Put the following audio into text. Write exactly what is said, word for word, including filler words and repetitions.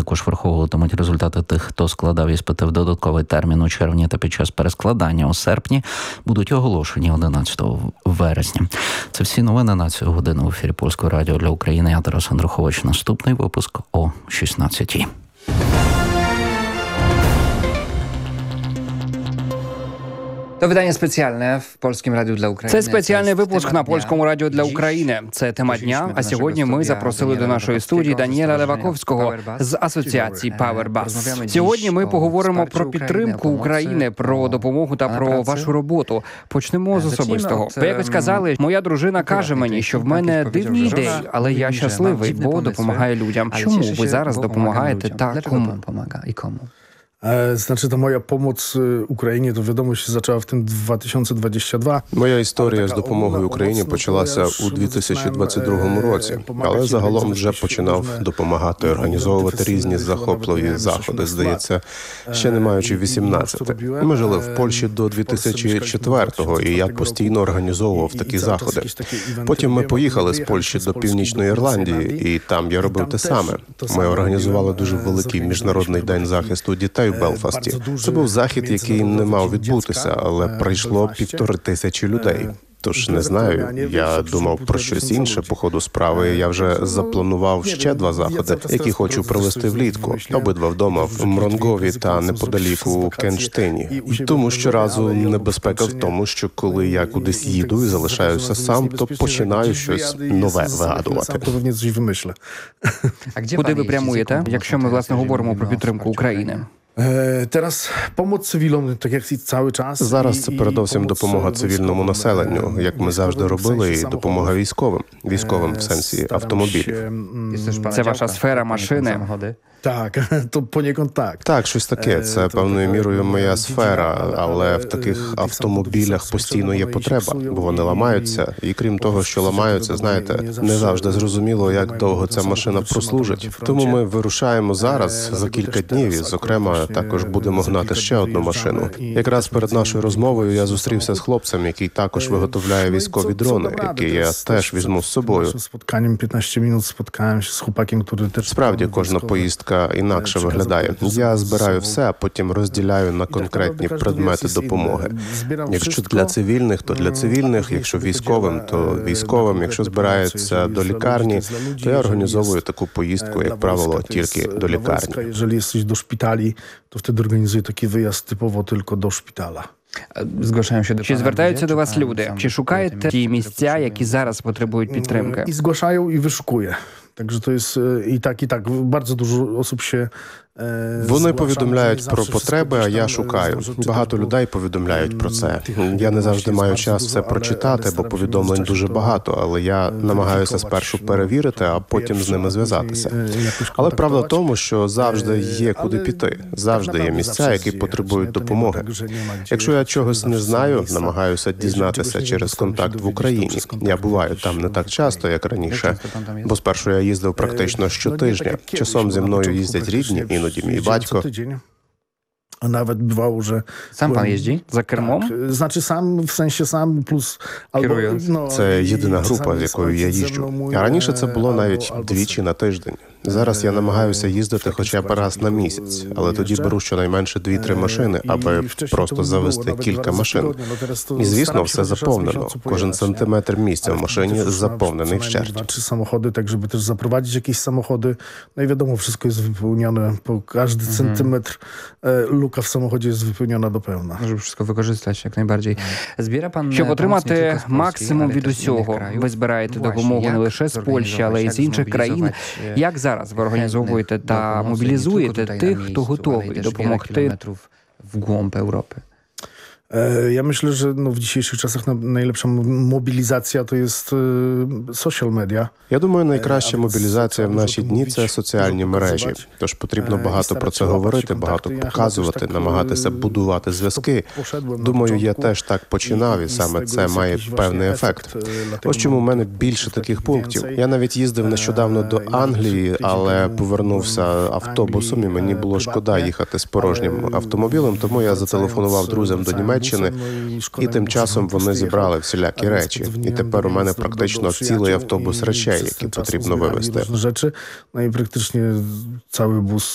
також враховуватимуть результати тих, хто складав іспити в додатковий термін у червні та під час перескладання у серпні, будуть оголошені одинадцятого вересня. Це всі новини на цю годину в ефірі Польського радіо для України. Я Тарас Андрухович. Наступний випуск о шістнадцятій. To wydanie specjalne w Polskim Radiu dla України. Це спеціальний випуск на Польському радіо для України. Це тема дня, а сьогодні ми запросили до нашої студії Даніеля Леваковського з асоціації PowerBus. Сьогодні ми поговоримо про підтримку України, про допомогу та про вашу роботу. Почнемо з особистого. Ви якось казали, моя дружина каже мені, що в мене дивні ідеї, але я щасливий, бо допомагаю людям. Чому ви зараз допомагаєте та кому? Znaczy, ta moja pomoc Україні, то wiadomo, się zaczęła w tym dwa tysiące dwudziestym drugim. Моя історія з допомогою Україні почалася у дві тисячі двадцять другому році, але загалом вже починав допомагати, організовувати різні захопливі заходи, здається, ще не маючи вісімнадцяти. Ми жили в Польщі до дві тисячі четвертого, і я постійно організовував такі заходи. Потім ми поїхали з Польщі до Північної Ірландії, і там я робив те саме. Ми організували дуже великий міжнародний день захисту дітей в Белфасті. Це був захід, який не мав відбутися, але прийшло півтори тисячі людей. Тож не знаю, я думав про щось інше по ходу справи. Я вже запланував ще два заходи, які хочу провести влітку. Обидва вдома, в Мронгові та неподалік у Кенштині. Тому щоразу небезпека в тому, що коли я кудись їду і залишаюся сам, то починаю щось нове вигадувати. Куди ви прямуєте, якщо ми, власне, говоримо про підтримку України? Зараз помоць цивілам, так як і цілий час. Зараз це передовсім допомога цивільному населенню, як ми завжди робили, і допомога військовим. Військовим в сенсі автомобілів. Це ваша сфера, машини? Так, то понікон так. Так, щось таке. Це певною мірою моя сфера, але в таких автомобілях постійно є потреба, бо вони ламаються. І крім того, що ламаються, знаєте, не завжди зрозуміло, як довго ця машина прослужить. Тому ми вирушаємо зараз, за кілька днів, і, зокрема, також будемо гнати ще одну машину. Якраз перед нашою розмовою я зустрівся з хлопцем, який також виготовляє військові дрони, які я теж візьму з собою. Спотканням п'ятнадцять хвилин споткаємося з хлопаком, який теж... Справді, кожна поїздка інакше виглядає. Я збираю все, а потім розділяю на конкретні предмети допомоги. Якщо для цивільних, то для цивільних, якщо військовим, то військовим, якщо збирається до лікарні, то я організовую таку поїздку, як правило, тільки до лікарні. Якщо jesteś до шпиталі, то вtedy організую такий виїзд типово тільки до шпиталя. Чи звертаються до вас люди? Чи шукаєте ті місця, які зараз потребують підтримки? І згłaszają, і вишукує. Także to jest i tak, i tak. Bardzo dużo osób się Вони повідомляють про потреби, а я шукаю. Багато людей повідомляють про це. Я не завжди маю час все прочитати, бо повідомлень дуже багато, але я намагаюся спершу перевірити, а потім з ними зв'язатися. Але правда в тому, що завжди є куди піти. Завжди є місця, які потребують допомоги. Якщо я чогось не знаю, намагаюся дізнатися через контакт в Україні. Я буваю там не так часто, як раніше, бо спершу я їздив практично щотижня. Часом зі мною їздять рідні, іноді мій батько. A nawet bywało, że... Сам пан їздить? За кермом? Так, значить, сам, в сенсі сам, плюс... Керує. Ну, це єдина група, з якою я їжджу. А раніше це було навіть двічі на тиждень. Зараз я намагаюся їздити хоча б раз на місяць, але тоді беру щонайменше дві-три машини, аби просто завести кілька машин. І, звісно, все заповнено. Кожен сантиметр місця в машині заповнений вщерть. Czy samochody, tak żeby też zaprowadzić jakieś samochody. No i wiadomo, wszystko jest wypełnione, po każdy centymetr luka w samochodzie jest wypełniona do pełna. Żeby wszystko wykorzystać jak najbardziej. Zbiera pan Щоб pomoc nie отримати tylko z Polski, максимум ale від też z innych усього, krajów. ви збираєте Właśnie, допомогу не jak лише з Польщі, але й з інших країн. zorganizować, Як зараз ви організовуєте chętnych та do pomocy мобілізуєте nie tylko tutaj тих, na хто miejscu, ale готовий też wiele допомогти? kilometrów w głąb Europy? Ja myślę, że no w dzisiejszych czasach najlepsza mobilizacja to jest social media. Я думаю, найкраща мобілізація в наші дні – це соціальні мережі. Тож потрібно багато про це говорити, багато показувати, намагатися будувати зв'язки. Думаю, я теж так починав, і саме це має певний ефект. Ось чому в мене більше таких пунктів. Я навіть їздив нещодавно до Англії, але повернувся автобусом, і мені було шкода їхати з порожнім автомобілем, тому я зателефонував друзям до Німеччини, і тим часом вони зібрали всілякі речі. І тепер у мене практично цілий автобус речей, які потрібно вивезти. No i praktycznie cały bus